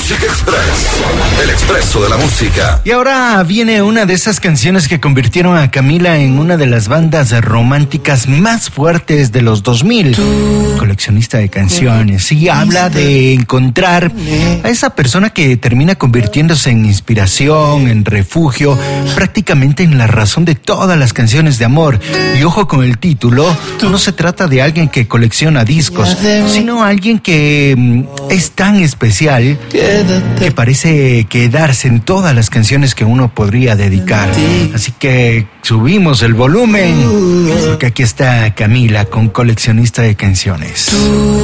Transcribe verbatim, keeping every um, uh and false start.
Music Express, el expreso de la música. Y ahora viene una de esas canciones que convirtieron a Camila en una de las bandas románticas más fuertes de los dos mil. Coleccionista de canciones, y habla de encontrar a esa persona que termina convirtiéndose en inspiración, en refugio, prácticamente en la razón de todas las canciones de amor. Y ojo con el título, no se trata de alguien que colecciona discos, sino alguien que es tan especial que parece quedarse en todas las canciones que uno podría dedicar. Así que subimos el volumen, porque aquí está Camila con Coleccionista de Canciones.